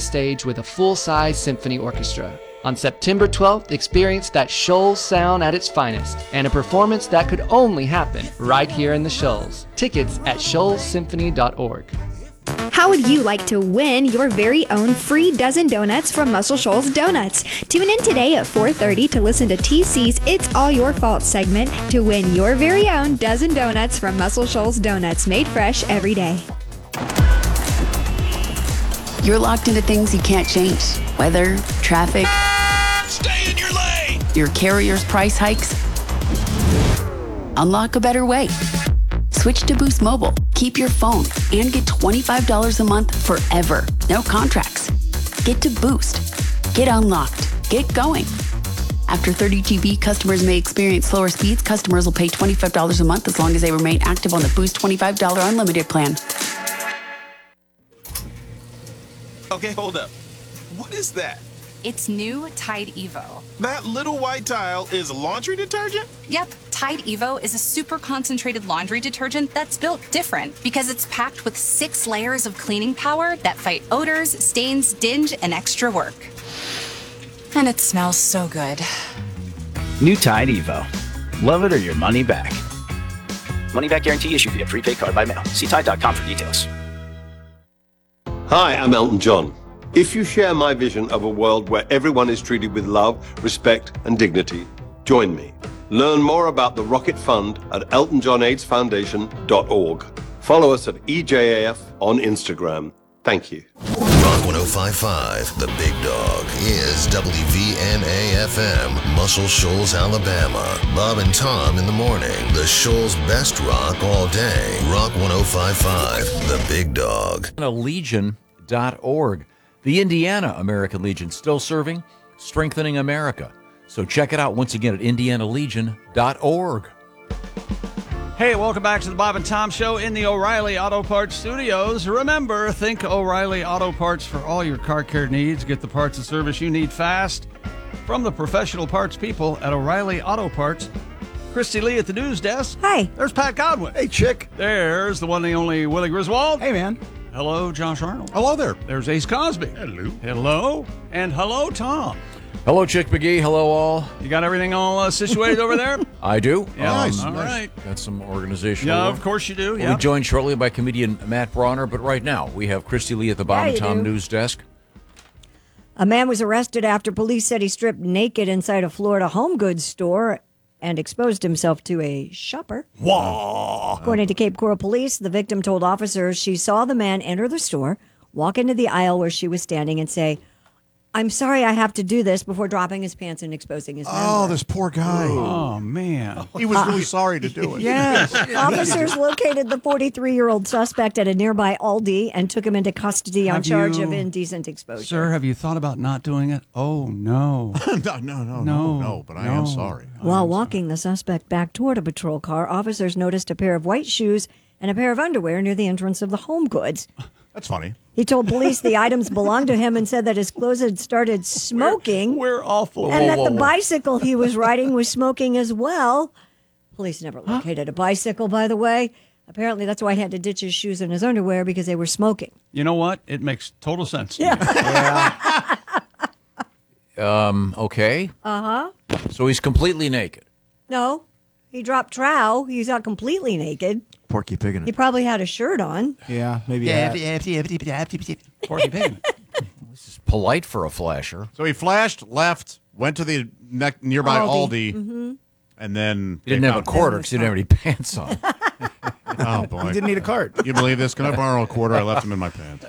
stage with a full-size symphony orchestra. On September 12th, experience that Shoals sound at its finest and a performance that could only happen right here in the Shoals. Tickets at shoalssymphony.org. How would you like to win your very own free dozen donuts from Muscle Shoals Donuts? Tune in today at 4:30 to listen to TC's It's All Your Fault segment to win your very own dozen donuts from Muscle Shoals Donuts, made fresh every day. You're locked into things you can't change. Weather, traffic. Stay in your lane! Your carrier's price hikes. Unlock a better way. Switch to Boost Mobile. Keep your phone and get $25 a month forever. No contracts. Get to Boost. Get unlocked. Get going. After 30 GB, customers may experience slower speeds. Customers will pay $25 a month as long as they remain active on the Boost $25 unlimited plan. Okay, hold up. What is that? It's new Tide Evo. That little white tile is laundry detergent? Yep, Tide Evo is a super concentrated laundry detergent that's built different because it's packed with 6 layers of cleaning power that fight odors, stains, dinge, and extra work. And it smells so good. New Tide Evo. Love it or your money back. Money back guarantee issued via prepaid card by mail. See Tide.com for details. Hi, I'm Elton John. If you share my vision of a world where everyone is treated with love, respect, and dignity, join me. Learn more about the Rocket Fund at eltonjohnaidsfoundation.org. Follow us at EJAF on Instagram. Thank you. Rock 105.5, The Big Dog, is WVNA-FM, Muscle Shoals, Alabama. Bob and Tom in the morning. The Shoals' best rock all day. Rock 105.5, The Big Dog. Legion.org. The Indiana American Legion still serving, strengthening America. So check it out once again at indianalegion.org. Hey, welcome back to the Bob and Tom Show in the O'Reilly Auto Parts Studios. Remember, think O'Reilly Auto Parts for all your car care needs. Get the parts and service you need fast from the professional parts people at O'Reilly Auto Parts. Christy Lee at the news desk. Hi. There's Pat Godwin. Hey, chick. There's the one and only Willie Griswold. Hey, man. Hello, Josh Arnold. Hello there. There's Ace Cosby. Hello. Hello. And hello, Tom. Hello, Chick McGee. Hello, all. You got everything all situated over there? I do. Yeah, nice. All right. Got some organizational Yeah, work. of course you do. We'll Yeah. be joined shortly by comedian Matt Bronner, but right now we have Christy Lee at the Bob and Tom news desk. A man was arrested after police said he stripped naked inside a Florida home goods store and exposed himself to a shopper. Whoa. According to Cape Coral Police, the victim told officers she saw the man enter the store, walk into the aisle where she was standing, and say, "I'm sorry I have to do this," before dropping his pants and exposing his member. Oh, this poor guy. Oh, man. He was really sorry to do it. Yes. Officers located the 43-year-old suspect at a nearby Aldi and took him into custody on charge of indecent exposure. Sir, have you thought about not doing it? Oh, no. No, but I am sorry. While walking the suspect back toward a patrol car, officers noticed a pair of white shoes and a pair of underwear near the entrance of the Home Goods. That's funny. He told police the items belonged to him and said that his clothes had started smoking. We're awful. And that the bicycle he was riding was smoking as well. Police never located a bicycle, by the way. Apparently, that's why he had to ditch his shoes and his underwear, because they were smoking. You know what? It makes total sense to me. Okay. Uh-huh. So he's completely naked. No, he dropped trow. He's not completely naked. Porky Pig. He probably had a shirt on. Yeah, maybe. Porky Pig. This is polite for a flasher. So he flashed, left, went to the nearby Aldi, and then He didn't have a quarter because he didn't have any pants on. Oh boy, He didn't need a cart. You believe this? Can I borrow a quarter? I left them in my pants.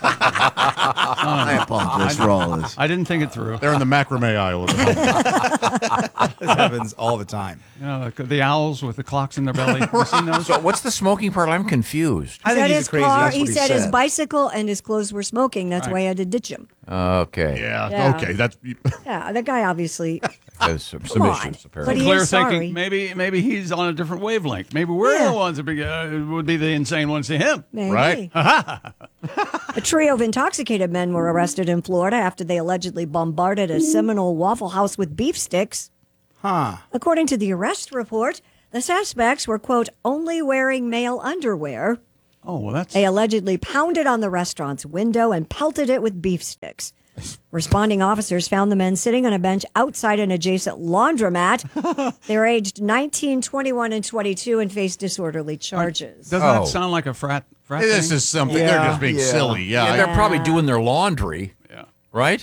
I apologize for all this. I didn't think it through. They're in the macrame aisle. Of the This happens all the time. You know, the owls with the clocks in their belly. You seen those? So what's the smoking part? I'm confused. I think Said he's his crazy. car. That's He what said his bicycle and his clothes were smoking. That's why he had to ditch him. Okay. Yeah. Okay. That's Yeah, that guy obviously. There's some Come on. issues, But apparently. he Clear is sorry. thinking. Maybe he's on a different wavelength. Maybe we're Yeah. the ones that would be the insane ones to him. Maybe. right. A trio of intoxicated men were arrested in Florida after they allegedly bombarded a Seminole Waffle House with beef sticks. Huh. According to the arrest report, the suspects were, quote, only wearing male underwear. Oh, well, that's... They allegedly pounded on the restaurant's window and pelted it with beef sticks. Responding officers found the men sitting on a bench outside an adjacent laundromat. They were aged 19, 21, and 22 and faced disorderly charges. Doesn't that sound like a frat This thing? is something. They're just being silly. Yeah. They're probably doing their laundry. Yeah. Right?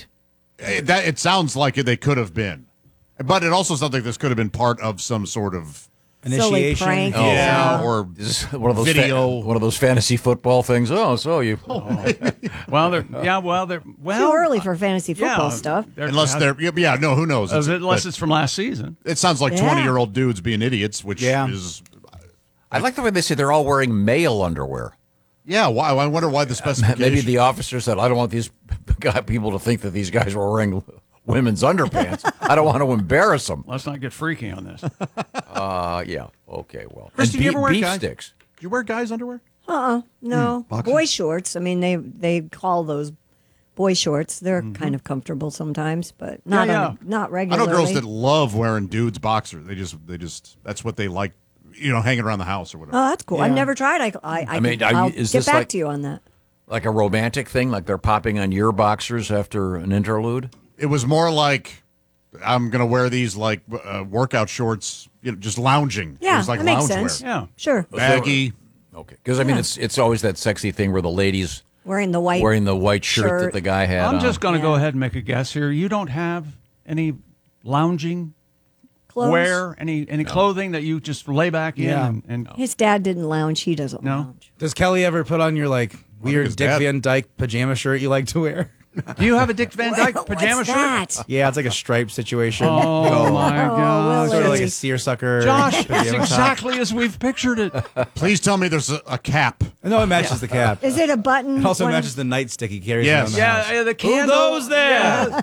It sounds like they could have been. But it also sounds like this could have been part of some sort of initiation. Prank. Yeah, or one of those video. one of those fantasy football things. Oh, so you. Well, they're Too early for fantasy football stuff. Unless who knows? Unless it's from last season. It sounds like 20-year-old dudes being idiots, which is. I like the way they say they're all wearing male underwear. Yeah, why? I wonder why the specification. Maybe the officer said, "I don't want these people to think that these guys were wearing women's underpants. I don't want to embarrass them." Let's not get freaky on this. Yeah. Okay. Well, Chris, do you ever wear beef guys? sticks. Do you wear guys' underwear? No. Boxers? Boy shorts. I mean, they call those boy shorts. They're kind of comfortable sometimes, but not not I regularly. know girls that love wearing dudes' boxers. They just that's what they like. Hanging around the house or whatever. Oh, that's cool. I've never tried. I'll is get this back like- to you on that. Like a romantic thing, like they're popping on your boxers after an interlude. It was more like I'm gonna wear these like workout shorts, just lounging. Yeah, it was like that makes loungewear. sense. Yeah, sure. Baggy. Okay, because I mean it's always that sexy thing where the ladies Wearing the white shirt that the guy had. I'm just going to go Yeah. ahead and make a guess here. You don't have any lounging clothes. wear, any clothing that you just lay back in Yeah. and His dad didn't lounge. He doesn't no? lounge. Does Kelly ever put on your weird his Dick dad- Van Dyke pajama shirt you like to wear? Do you have a Dick Van Dyke pajama What's shirt? that? Yeah, it's like a striped situation. Oh my God! Sort of like a Willie. seersucker. Josh, it's pajama top. exactly as we've pictured it. Please tell me there's a cap. No, it matches the cap. Is it a button? It also one? matches the nightstick he carries Yes. around the house. Yeah, the Who candle. goes there?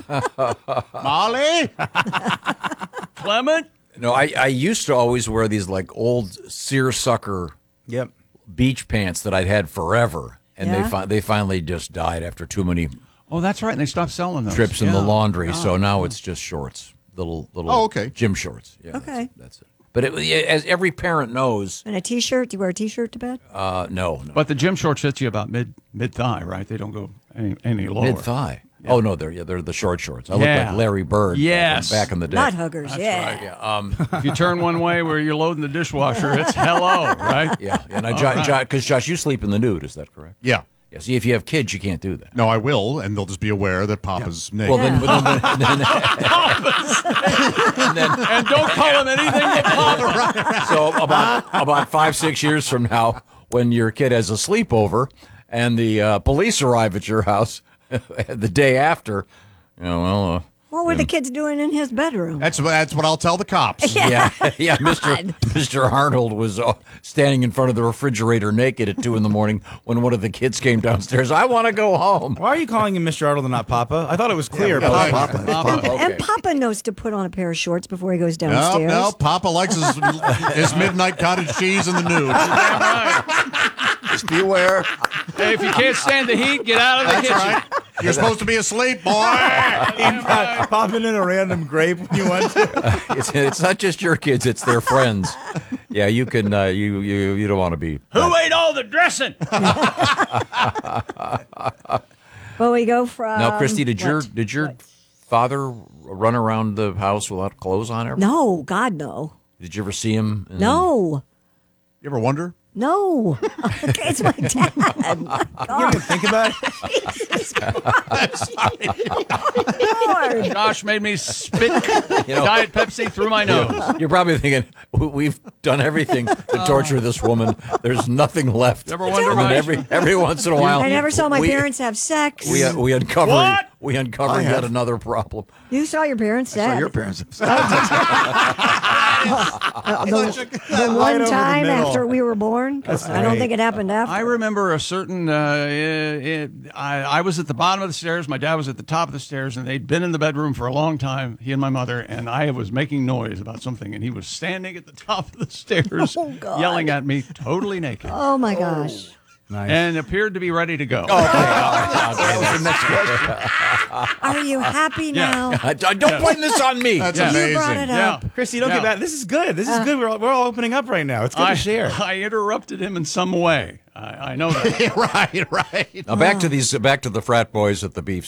Molly. Clement. No, I used to always wear these like old seersucker Yep. beach pants that I'd had forever, and Yeah? they finally just died after too many Oh, that's right. And they stopped selling those. trips in the Yeah. laundry. So now it's just shorts, little Oh, okay. gym shorts. Yeah, Okay. that's it. But as every parent knows, And a T-shirt. Do you wear a T-shirt to bed? no, But the gym shorts hit you about mid thigh, right? They don't go any lower. mid thigh. Oh no, they're the short shorts. I look Yeah. like Larry Bird. Yes. back in the day. Nut huggers. That's Yeah. right. Yeah, If you turn one way where you're loading the dishwasher, it's hello, right? yeah, and because Josh, you sleep in the nude, is that correct? Yeah. Yeah. See, if you have kids, you can't do that. No, I will, and they'll just be aware that Papa's naked. Well, then And don't call him anything but Papa. so about 5-6 years from now, when your kid has a sleepover and the police arrive at your house the day after, What were the kids doing in his bedroom? That's what I'll tell the cops. yeah, Mr. Arnold was standing in front of the refrigerator naked at 2 a.m. when one of the kids came downstairs. I want to go home. Why are you calling him Mr. Arnold and not Papa? I thought it was clear. Papa. And Papa knows to put on a pair of shorts before he goes No, downstairs. no, Papa likes his midnight cottage cheese in the nude. Just be aware. Hey, if you can't stand the heat, get out of the kitchen. Right. You're supposed to be asleep, boy. Popping in a random grape when you want to. It's not just your kids; it's their friends. Yeah, you can. You don't want to be. Who ate all the dressing? Well, we go from Now, Christy, did your What? father run around the house without clothes on? Ever? No, God, no. Did you ever see him? No. You ever wonder? No. It's my dad. You didn't think about it? Jesus Christ. Lord. Josh made me spit Diet Pepsi through my nose. You're probably thinking we've done everything to torture this woman. There's nothing left. Never wonder And then why. every once in a while, I never saw my we- parents have sex. We uncovered What? yet another problem. You saw your parents Saw sex. your parents. The one time after we were born. 'Cause I don't think it happened after. I remember a certain. I was at the bottom of the stairs. My dad was at the top of the stairs, and they'd been in the bedroom for a long time. He and my mother, and I was making noise about something, and he was standing at the top of the stairs, Oh, God. yelling at me, totally naked. Oh my gosh. and appeared to be ready to go. That was the next question. Are you happy now? Don't blame this on me. That's You amazing. brought it up. Christy, don't get mad. This is good. This is good. We're all opening up right now. It's good to share. I interrupted him in some way. I know that. Right. Now back to the frat boys at the beef